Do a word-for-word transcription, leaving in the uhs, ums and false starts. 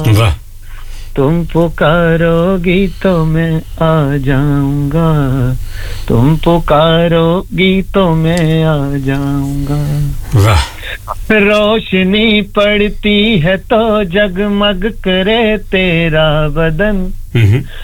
वाह तुम पुकारोगी तो मैं आ जाऊंगा तुम पुकारोगी तो मैं आ जाऊंगा वाह रोशनी पड़ती है तो जगमग करे तेरा बदन